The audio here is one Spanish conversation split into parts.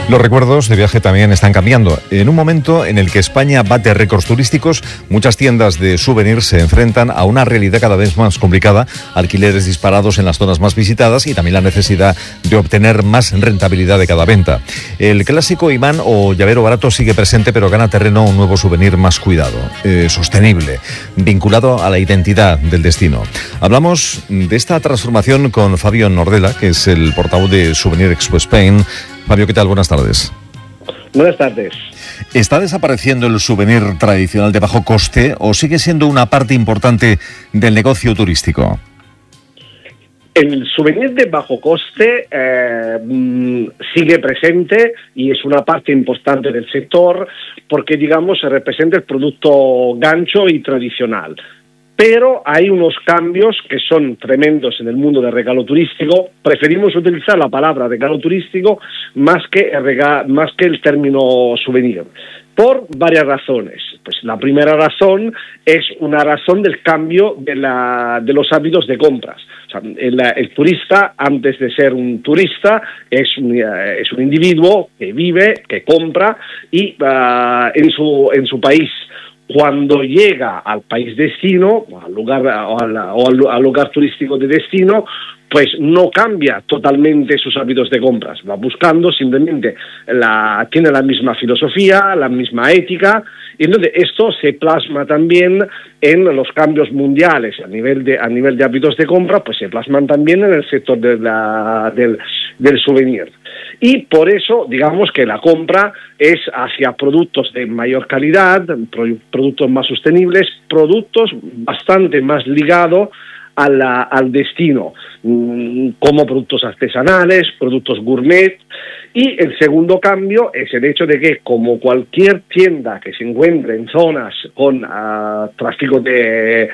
Los recuerdos de viaje también están cambiando. En un momento en el que España bate récords turísticos, muchas tiendas de souvenirs se enfrentan a una realidad cada vez más complicada, alquileres disparados en las zonas más visitadas y también la necesidad de obtener más rentabilidad de cada venta. El clásico imán o llavero barato sigue presente, pero gana terreno un nuevo souvenir más cuidado, sostenible, vinculado a la identidad del destino. Hablamos de esta transformación con Fabio Nordella, que es el portavoz de Souvenir Expo Spain. Fabio, ¿qué tal? Buenas tardes. Buenas tardes. ¿Está desapareciendo el souvenir tradicional de bajo coste o sigue siendo una parte importante del negocio turístico? El souvenir de bajo coste sigue presente y es una parte importante del sector porque, digamos, representa el producto gancho y tradicional. Pero hay unos cambios que son tremendos en el mundo del regalo turístico. Preferimos utilizar la palabra regalo turístico más que el término souvenir, por varias razones. Pues la primera razón es una razón del cambio de los hábitos de compras. O sea, el turista, antes de ser un turista, es un individuo que vive, que compra y en su país. Cuando llega al país destino, al lugar turístico de destino, pues no cambia totalmente sus hábitos de compras. Va buscando simplemente, tiene la misma filosofía, la misma ética, y entonces esto se plasma también en los cambios mundiales a nivel de hábitos de compra, pues se plasman también en el sector del souvenir. Y por eso, digamos que la compra es hacia productos de mayor calidad, productos más sostenibles, productos bastante más ligados al destino, como productos artesanales, productos gourmet. Y el segundo cambio es el hecho de que, como cualquier tienda que se encuentre en zonas con tráfico de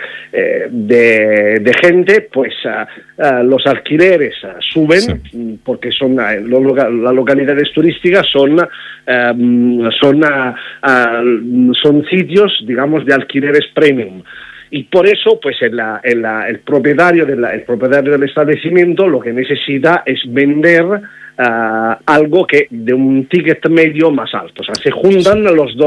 gente, pues los alquileres suben, sí, porque son las localidades turísticas son sitios, digamos, de alquileres premium. Y por eso, pues el propietario del establecimiento lo que necesita es vender algo que de un ticket medio más alto. O sea, se juntan los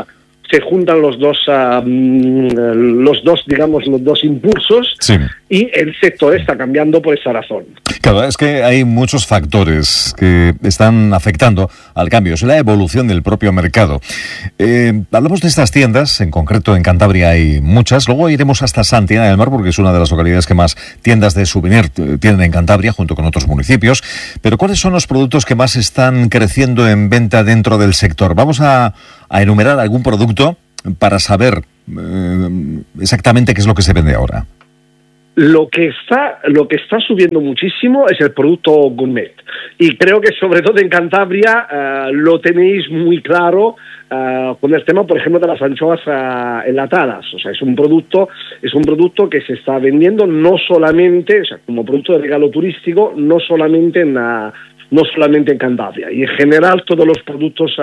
dos impulsos, sí, y el sector está cambiando por esa razón. Claro, es que hay muchos factores que están afectando al cambio, es la evolución del propio mercado. Hablamos de estas tiendas, en concreto en Cantabria hay muchas, luego iremos hasta Santillana del Mar porque es una de las localidades que más tiendas de souvenir tienen en Cantabria, junto con otros municipios. Pero ¿cuáles son los productos que más están creciendo en venta dentro del sector? Vamos a enumerar algún producto para saber exactamente qué es lo que se vende ahora. Lo que está subiendo muchísimo es el producto gourmet, y creo que sobre todo en Cantabria lo tenéis muy claro con el tema, por ejemplo, de las anchoas enlatadas. O sea, es un producto que se está vendiendo no solamente, o sea, como producto de regalo turístico, no solamente en Cantabria, y en general todos los productos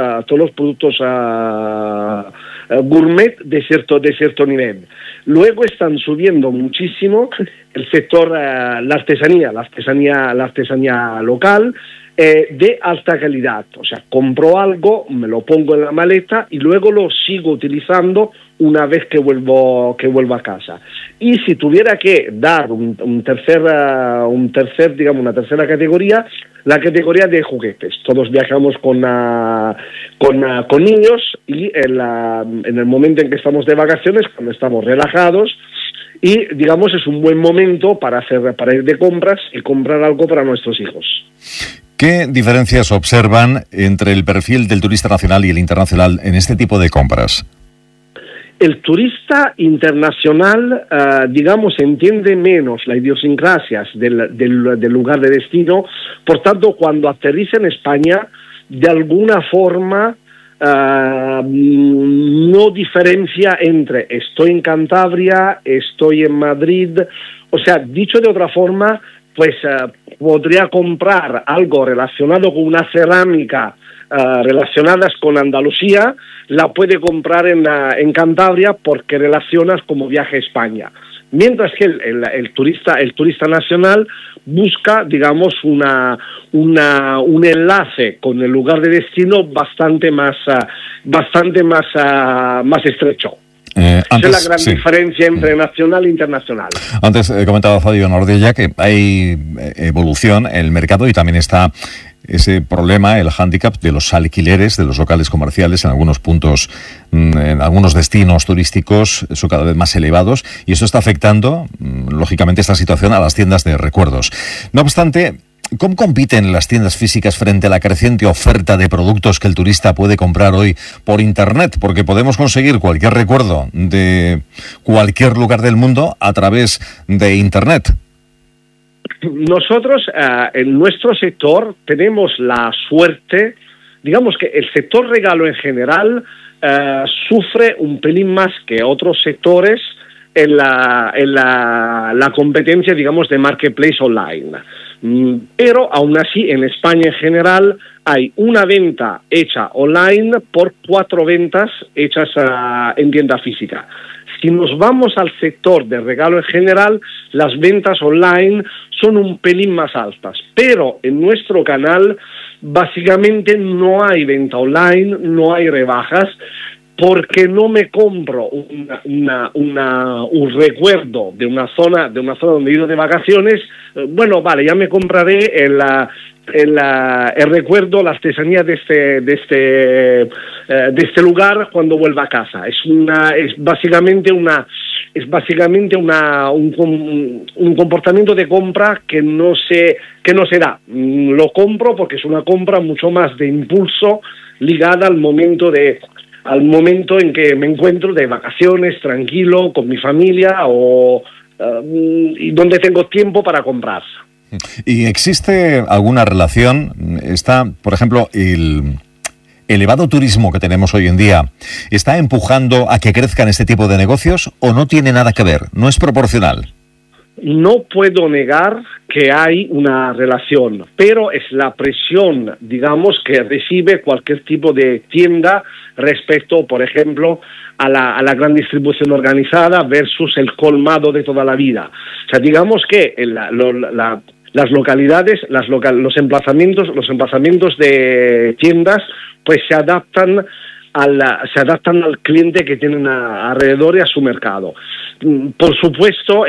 gourmet de cierto nivel. Luego están subiendo muchísimo el sector, la artesanía local, de alta calidad. O sea, compro algo, me lo pongo en la maleta y luego lo sigo utilizando una vez que vuelvo a casa. Y si tuviera que dar una tercera categoría, la categoría de juguetes. Todos viajamos con niños y en el momento en que estamos de vacaciones, cuando estamos relajados, y digamos es un buen momento para ir de compras y comprar algo para nuestros hijos. ¿Qué diferencias observan entre el perfil del turista nacional y el internacional en este tipo de compras? El turista internacional, digamos, entiende menos las idiosincrasias del lugar de destino. Por tanto, cuando aterriza en España, de alguna forma no diferencia entre estoy en Cantabria, estoy en Madrid. O sea, dicho de otra forma, pues podría comprar algo relacionado con una cerámica relacionadas con Andalucía, la puede comprar en Cantabria porque relacionas como viaje a España. Mientras que el turista nacional busca, digamos, un enlace con el lugar de destino bastante más estrecho. Esa es la gran diferencia entre nacional e internacional. Antes comentaba Fabio Nordella que hay evolución en el mercado y también está ese problema, el hándicap de los alquileres de los locales comerciales en algunos puntos, en algunos destinos turísticos, son cada vez más elevados, y eso está afectando, lógicamente, esta situación a las tiendas de recuerdos. No obstante, ¿cómo compiten las tiendas físicas frente a la creciente oferta de productos que el turista puede comprar hoy por Internet? Porque podemos conseguir cualquier recuerdo de cualquier lugar del mundo a través de Internet. Nosotros, en nuestro sector, tenemos la suerte, digamos que el sector regalo en general sufre un pelín más que otros sectores en la competencia, digamos, de marketplace online. Pero aún así, en España en general, hay una venta hecha online por 4 ventas hechas en tienda física. Si nos vamos al sector de regalo en general, las ventas online son un pelín más altas, pero en nuestro canal básicamente no hay venta online, no hay rebajas, porque no me compro un recuerdo de una zona donde he ido de vacaciones. Bueno, vale, ya me compraré el recuerdo, la artesanía de este lugar cuando vuelva a casa. Es básicamente un comportamiento de compra que no se da. Lo compro porque es una compra mucho más de impulso, ligada al momento en que me encuentro de vacaciones, tranquilo, con mi familia y donde tengo tiempo para comprar. ¿Y existe alguna relación? Está, por ejemplo, el elevado turismo que tenemos hoy en día, ¿está empujando a que crezcan este tipo de negocios o no tiene nada que ver? ¿No es proporcional? No puedo negar que hay una relación, pero es la presión, digamos, que recibe cualquier tipo de tienda respecto, por ejemplo, a la gran distribución organizada versus el colmado de toda la vida. O sea, digamos que las localidades, los emplazamientos de tiendas, pues se adaptan al cliente que tienen alrededor y a su mercado. Por supuesto,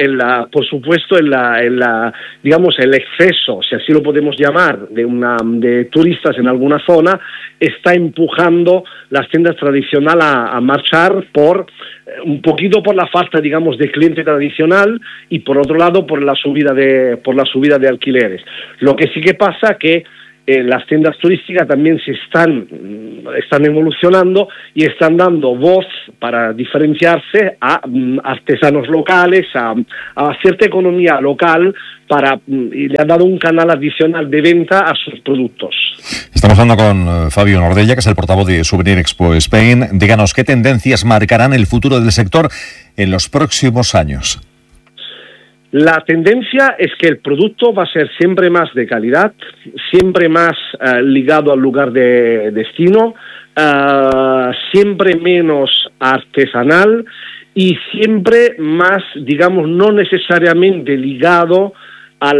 digamos, el exceso, si así lo podemos llamar, de turistas en alguna zona, está empujando las tiendas tradicionales a marchar un poquito por la falta, digamos, de cliente tradicional y por otro lado por la subida de alquileres. Lo que sí que pasa que las tiendas turísticas también están evolucionando y están dando voz para diferenciarse a artesanos locales, a cierta economía local, y le han dado un canal adicional de venta a sus productos. Estamos hablando con Fabio Nordella, que es el portavoz de Souvenir Expo Spain. Díganos, ¿qué tendencias marcarán el futuro del sector en los próximos años? La tendencia es que el producto va a ser siempre más de calidad, siempre más ligado al lugar de destino, siempre menos artesanal y siempre más, digamos, no necesariamente ligado a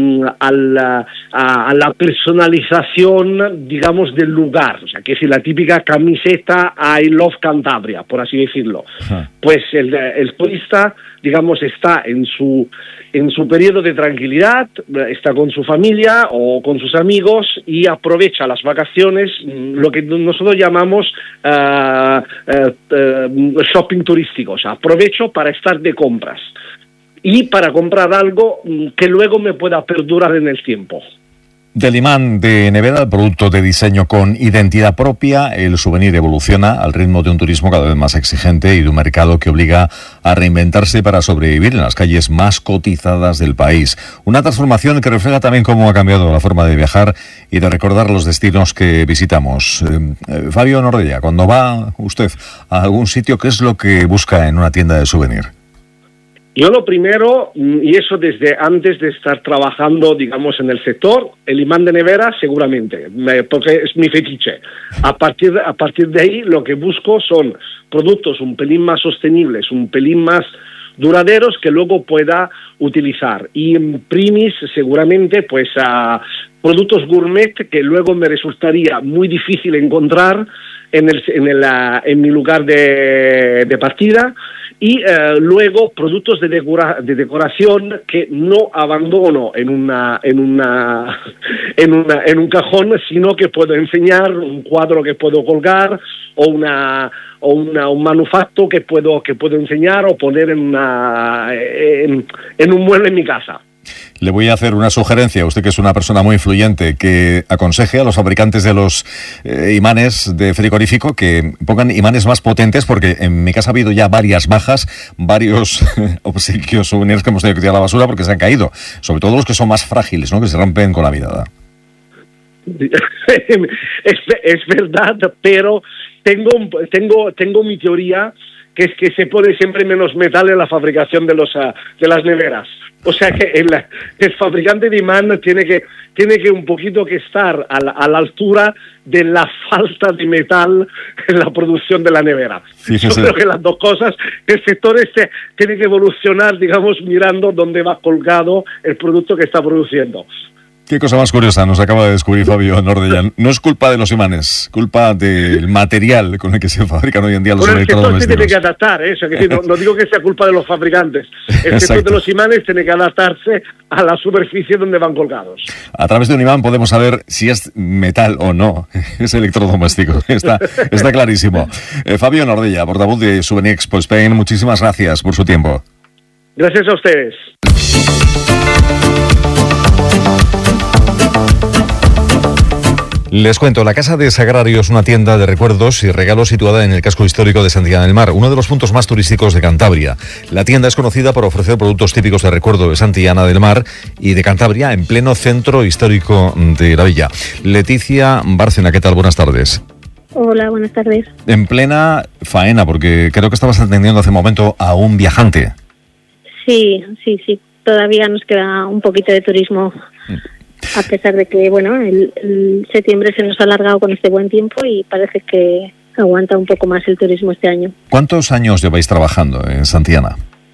la personalización, digamos, del lugar. O sea, que si la típica camiseta I Love Cantabria, por así decirlo. Pues el turista, digamos, está en su periodo de tranquilidad, está con su familia o con sus amigos y aprovecha las vacaciones, lo que nosotros llamamos shopping turístico. O sea, aprovecho para estar de compras y para comprar algo que luego me pueda perdurar en el tiempo. Del imán de nevera al producto de diseño con identidad propia, el souvenir evoluciona al ritmo de un turismo cada vez más exigente y de un mercado que obliga a reinventarse para sobrevivir en las calles más cotizadas del país. Una transformación que refleja también cómo ha cambiado la forma de viajar y de recordar los destinos que visitamos. Fabio Nordella, cuando va usted a algún sitio, ¿qué es lo que busca en una tienda de souvenir? Yo lo primero, y eso desde antes de estar trabajando, digamos, en el sector, el imán de nevera seguramente, porque es mi fetiche. A partir de ahí lo que busco son productos un pelín más sostenibles, un pelín más duraderos que luego pueda utilizar. Y en primis, seguramente, pues productos gourmet que luego me resultaría muy difícil encontrar en mi lugar de partida, y luego productos de decoración que no abandono en un cajón, sino que puedo enseñar, un cuadro que puedo colgar, o un manufacto que puedo enseñar o poner en un mueble en mi casa. Le voy a hacer una sugerencia, usted que es una persona muy influyente, que aconseje a los fabricantes de los imanes de frigorífico que pongan imanes más potentes, porque en mi casa ha habido ya varias bajas, varios obsequios, souvenirs que hemos tenido que tirar a la basura porque se han caído, sobre todo los que son más frágiles, ¿no?, que se rompen con la mirada. Es verdad, pero tengo mi teoría, que es que se pone siempre menos metal en la fabricación de las neveras. O sea que el fabricante de imán tiene que un poquito que estar a la altura de la falta de metal en la producción de la nevera. Yo creo que las dos cosas, el sector tiene que evolucionar, digamos, mirando dónde va colgado el producto que está produciendo. Qué cosa más curiosa nos acaba de descubrir Fabio Nordella. No es culpa de los imanes, culpa del material con el que se fabrican hoy en día los electrodomésticos. El sector se tiene que adaptar, eso, que no digo que sea culpa de los fabricantes. El sector de los imanes tiene que adaptarse a la superficie donde van colgados. A través de un imán podemos saber si es metal o no ese electrodoméstico. Está clarísimo. Fabio Nordella, portavoz de Souvenir Expo Spain, muchísimas gracias por su tiempo. Gracias a ustedes. Les cuento, la Casa de Sagrario es una tienda de recuerdos y regalos situada en el casco histórico de Santillana del Mar, uno de los puntos más turísticos de Cantabria. La tienda es conocida por ofrecer productos típicos de recuerdo de Santillana del Mar y de Cantabria en pleno centro histórico de la villa. Leticia Bárcena, ¿qué tal? Buenas tardes. Hola, buenas tardes. En plena faena, porque creo que estabas atendiendo hace un momento a un viajante. Sí. Todavía nos queda un poquito de turismo. A pesar de que, bueno, el septiembre se nos ha alargado con este buen tiempo y parece que aguanta un poco más el turismo este año. ¿Cuántos años lleváis trabajando en Santillana?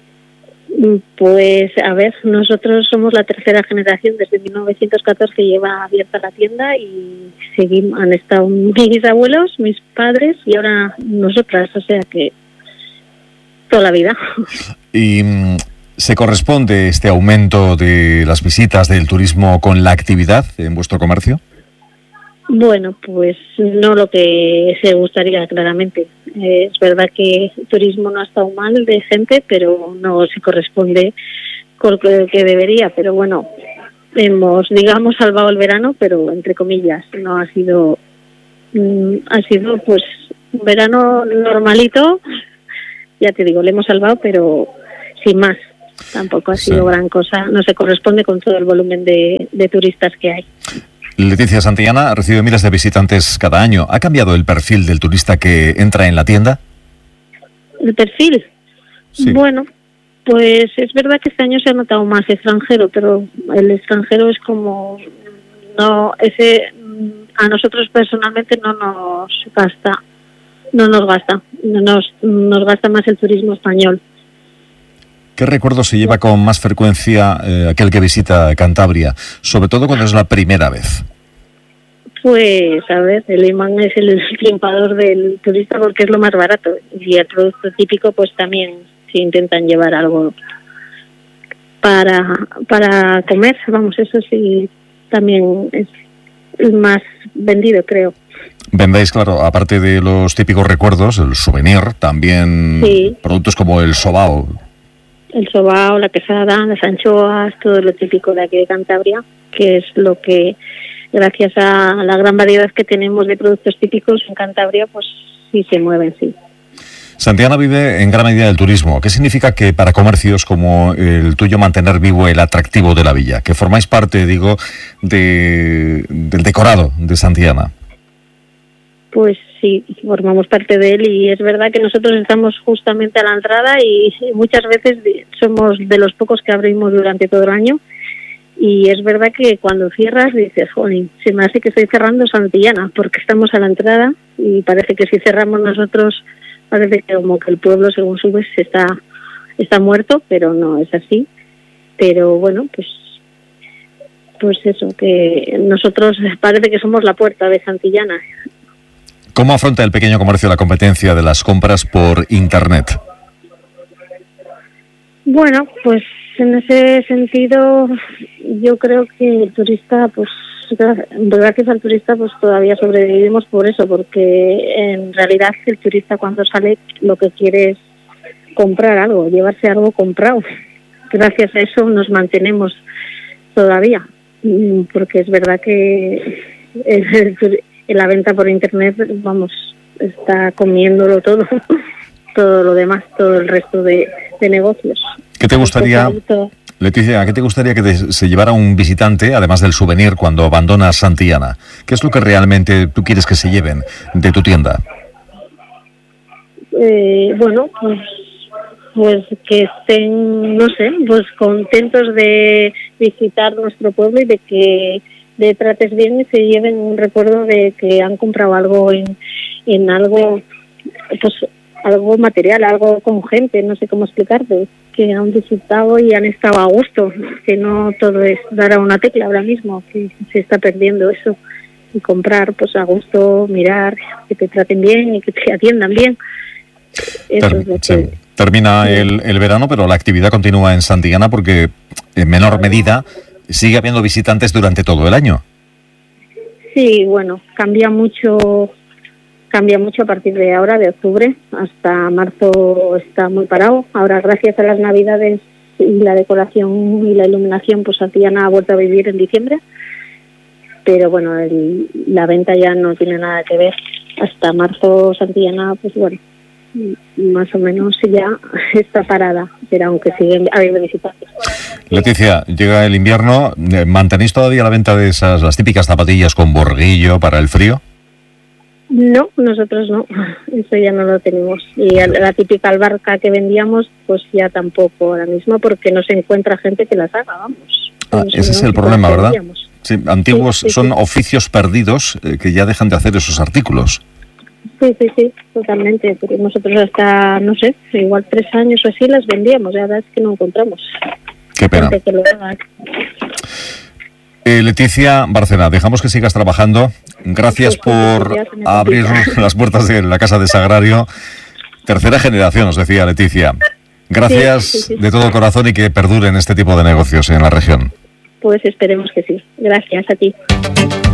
Pues, a ver, nosotros somos la tercera generación. Desde 1914 lleva abierta la tienda y han estado mis abuelos, mis padres y ahora nosotras, o sea que toda la vida. Y ¿se corresponde este aumento de las visitas del turismo con la actividad en vuestro comercio? Bueno, pues no lo que se gustaría, claramente. Es verdad que el turismo no ha estado mal de gente, pero no se corresponde con lo que debería. Pero bueno, hemos, digamos, salvado el verano, pero entre comillas, no ha sido, pues un verano normalito. Ya te digo, le hemos salvado, pero sin más. Tampoco ha sido gran cosa, no se corresponde con todo el volumen de turistas que hay. Leticia, Santillana recibe miles de visitantes cada año. ¿Ha cambiado el perfil del turista que entra en la tienda? ¿El perfil? Sí. Bueno, pues es verdad que este año se ha notado más extranjero, pero el extranjero es como... a nosotros personalmente no nos gasta más el turismo español. ¿Qué recuerdo se lleva con más frecuencia aquel que visita Cantabria, sobre todo cuando es la primera vez? Pues, a ver, el imán es el triunfador del turista porque es lo más barato. Y el producto típico, pues también se intentan llevar algo para comer. Vamos, eso sí, también es el más vendido, creo. Vendéis, claro, aparte de los típicos recuerdos, el souvenir, también sí. Productos como el sobao. El sobao, la quesada, las anchoas, todo lo típico de aquí de Cantabria, que es lo que, gracias a la gran variedad que tenemos de productos típicos en Cantabria, pues sí se mueven, sí. Santillana vive en gran medida del turismo. ¿Qué significa que para comercios como el tuyo mantener vivo el atractivo de la villa? Que formáis parte, digo, del decorado de Santillana. Pues sí, formamos parte de él y es verdad que nosotros estamos justamente a la entrada y muchas veces somos de los pocos que abrimos durante todo el año y es verdad que cuando cierras dices, jolín, se me hace que estoy cerrando Santillana porque estamos a la entrada y parece que si cerramos nosotros parece que como que el pueblo según subes se está está muerto, pero no es así. Pero bueno, pues eso, que nosotros parece que somos la puerta de Santillana. ¿Cómo afronta el pequeño comercio la competencia de las compras por Internet? Bueno, pues en ese sentido yo creo que el turista, pues gracias al turista pues todavía sobrevivimos por eso, porque en realidad el turista cuando sale lo que quiere es comprar algo, llevarse algo comprado. Gracias a eso nos mantenemos todavía, porque es verdad que en la venta por Internet, vamos, está comiéndolo todo, todo lo demás, todo el resto de negocios. ¿Qué te gustaría, Leticia, qué te gustaría que se llevara un visitante, además del souvenir, cuando abandonas Santillana? ¿Qué es lo que realmente tú quieres que se lleven de tu tienda? Bueno, pues que estén, no sé, pues contentos de visitar nuestro pueblo y de que le trates bien y se lleven un recuerdo de que han comprado algo en algo, pues algo material, algo con gente, no sé cómo explicarte, que han visitado y han estado a gusto, que no todo es dar a una tecla ahora mismo, que se está perdiendo eso, y comprar pues a gusto, mirar, que te traten bien y que te atiendan bien. Eso es lo que... Termina el verano, pero la actividad continúa en Santillana porque en menor medida sigue habiendo visitantes durante todo el año. Sí, bueno, cambia mucho a partir de ahora, de octubre, hasta marzo está muy parado. Ahora, gracias a las Navidades y la decoración y la iluminación, pues Santillana ha vuelto a vivir en diciembre. Pero bueno, la venta ya no tiene nada que ver. Hasta marzo Santillana, pues bueno, más o menos ya está parada, pero aunque siguen habiendo visitantes. Leticia, llega el invierno, ¿mantenéis todavía la venta de las típicas zapatillas con borguillo para el frío? No, nosotros no, eso ya no lo tenemos. Y la típica albarca que vendíamos, pues ya tampoco ahora mismo, porque no se encuentra gente que las haga, vamos. Ese es el problema, ¿verdad? Sí, antiguos sí, son oficios perdidos que ya dejan de hacer esos artículos. Sí, totalmente. Porque nosotros hasta, no sé, igual 3 años o así las vendíamos, ya es que no encontramos. Qué pena. Leticia Bárcena, dejamos que sigas trabajando. Gracias por abrir las puertas de la Casa de Sagrario. Tercera generación, os decía Leticia. Gracias sí. De todo corazón y que perduren este tipo de negocios en la región. Pues esperemos que sí. Gracias a ti.